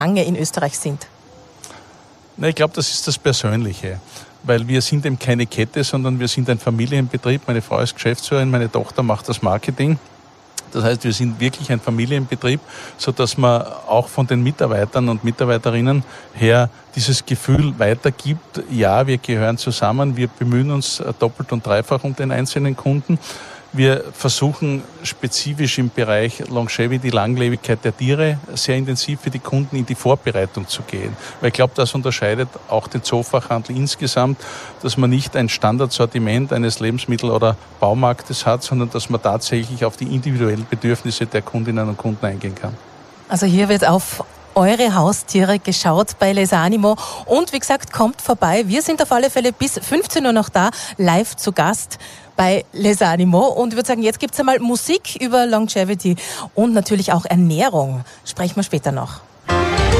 lange in Österreich sind? Na, ich glaube, das ist das Persönliche, weil wir sind eben keine Kette, sondern wir sind ein Familienbetrieb. Meine Frau ist Geschäftsführerin, meine Tochter macht das Marketing. Das heißt, wir sind wirklich ein Familienbetrieb, sodass man auch von den Mitarbeitern und Mitarbeiterinnen her dieses Gefühl weitergibt, ja, wir gehören zusammen, wir bemühen uns doppelt und dreifach um den einzelnen Kunden. Wir versuchen spezifisch im Bereich Longevity, Langlebigkeit der Tiere, sehr intensiv für die Kunden in die Vorbereitung zu gehen. Weil ich glaube, das unterscheidet auch den Zoofachhandel insgesamt, dass man nicht ein Standardsortiment eines Lebensmittel- oder Baumarktes hat, sondern dass man tatsächlich auf die individuellen Bedürfnisse der Kundinnen und Kunden eingehen kann. Also hier wird auf eure Haustiere geschaut bei Les Animaux. Und wie gesagt, kommt vorbei. Wir sind auf alle Fälle bis 15 Uhr noch da, live zu Gast bei Les Animaux. Und ich würde sagen, jetzt gibt es einmal Musik über Longevity und natürlich auch Ernährung. Sprechen wir später noch.